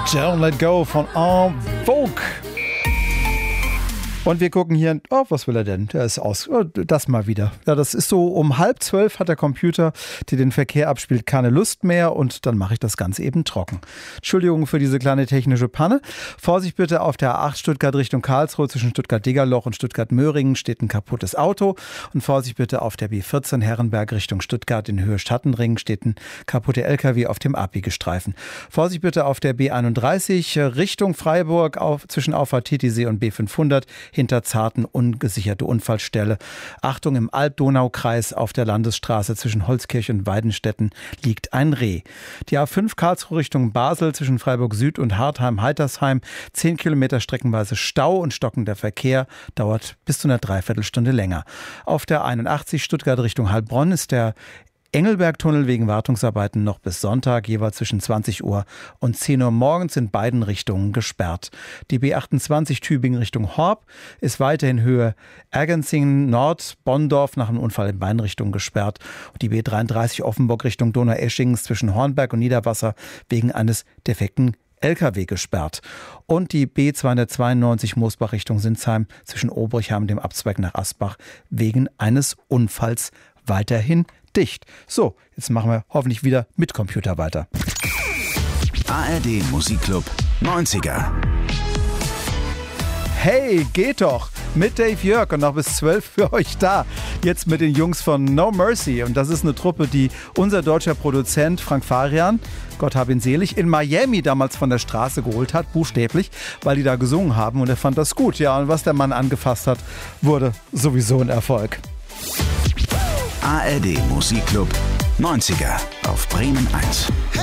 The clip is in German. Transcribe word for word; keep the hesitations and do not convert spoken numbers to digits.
Don't Let Go von En Vogue. Und wir gucken hier, oh, was will er denn? Der ist aus. Oh, das mal wieder. Ja, das ist so, um halb zwölf hat der Computer, der den Verkehr abspielt, keine Lust mehr und dann mache ich das Ganze eben trocken. Entschuldigung für diese kleine technische Panne. Vorsicht bitte, auf der A acht Stuttgart Richtung Karlsruhe zwischen Stuttgart-Degerloch und Stuttgart-Möhringen steht ein kaputtes Auto. Und Vorsicht bitte, auf der B vierzehn Herrenberg Richtung Stuttgart in Höhe Stadtenring steht ein kaputter L K W auf dem Abbiegestreifen. Vorsicht bitte auf der B einunddreißig Richtung Freiburg auf, zwischen Auffahrt Titisee und B fünfhundert hinter Zarten ungesicherte Unfallstelle. Achtung, im Alb-Donau-Kreis auf der Landesstraße zwischen Holzkirch und Weidenstetten liegt ein Reh. Die A fünf Karlsruhe Richtung Basel zwischen Freiburg Süd und Hartheim-Heitersheim. Zehn Kilometer streckenweise Stau und stockender Verkehr, dauert bis zu einer Dreiviertelstunde länger. Auf der einundachtzig Stuttgart Richtung Heilbronn ist der Engelbergtunnel wegen Wartungsarbeiten noch bis Sonntag, jeweils zwischen zwanzig Uhr und zehn Uhr morgens in beiden Richtungen gesperrt. Die B achtundzwanzig Tübingen Richtung Horb ist weiterhin Höhe Ergenzingen Nord, Bonndorf nach einem Unfall in beiden Richtungen gesperrt. Und die B dreiunddreißig Offenburg Richtung Donaueschingen zwischen Hornberg und Niederwasser wegen eines defekten L K W gesperrt. Und die B zweihundertzweiundneunzig Moosbach Richtung Sinsheim zwischen Obrichheim und dem Abzweig nach Asbach wegen eines Unfalls weiterhin dicht. So, jetzt machen wir hoffentlich wieder mit Computer weiter. A R D Musikclub neunziger. Hey, geht doch! Mit Dave Jörg und noch bis zwölf für euch da. Jetzt mit den Jungs von No Mercy. Und das ist eine Truppe, die unser deutscher Produzent Frank Farian, Gott hab ihn selig, in Miami damals von der Straße geholt hat, buchstäblich, weil die da gesungen haben. Und er fand das gut. Ja, und was der Mann angefasst hat, wurde sowieso ein Erfolg. A R D Musikclub neunziger auf Bremen eins.